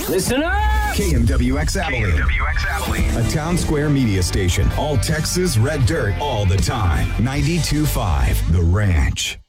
Listen up! KMWX Abilene. A Town Square media station. All Texas red dirt all the time. 92.5 The Ranch.